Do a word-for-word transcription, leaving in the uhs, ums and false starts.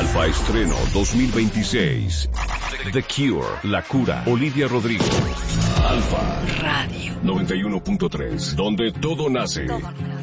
Alfa Estreno dos mil veintiséis. The Cure, La Cura, Olivia Rodrigo. Alfa Radio noventa y uno punto tres, donde todo nace.